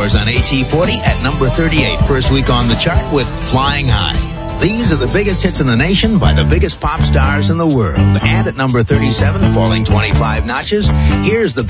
Doors on AT40 at number 38. First week on the chart with Flying High. These are the biggest hits in the nation by the biggest pop stars in the world. And at number 37, falling 25 notches, here's the